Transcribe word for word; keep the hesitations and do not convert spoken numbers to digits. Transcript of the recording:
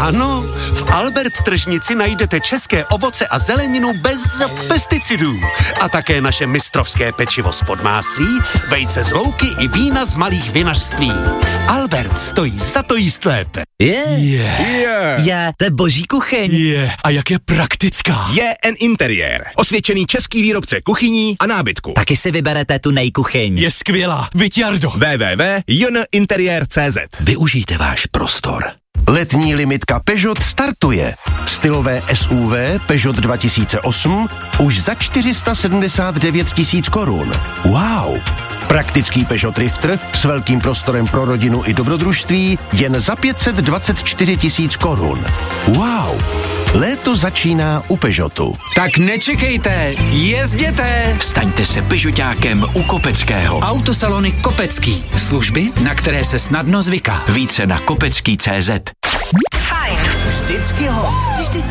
Ano, v Albert tržnici najdete české ovoce a zeleninu bez pesticidů. A také naše mistrovské pečivo z Podmáslí, vejce z louky i vína z malých vinařství. Albert stojí za to jíst lépe. Je, yeah. Yeah. yeah, to je boží kuchyň. Je, yeah. A jak je praktická. Je en interiér. Osvědčený český výrobce kuchyní a nábytku. Taky si vyberete tu nejkuchyň. Je skvělá, Vyťardo. w w w tečka j n interiér tečka c z. Využijte váš prostor. Letní limitka Peugeot startuje. Stylové S U V Peugeot dva tisíce osm už za čtyři sta sedmdesát devět tisíc korun. Wow! Praktický Peugeot Rifter s velkým prostorem pro rodinu i dobrodružství jen za pět set dvacet čtyři tisíc korun. Wow! Léto začíná u Peugeotu. Tak nečekejte, jezděte! Staňte se Peugeotákem u Kopeckého. Autosalony Kopecký. Služby, na které se snadno zvyká. Více na kopecký tečka cé zet. Fajn. Vždycky hot. Vždycky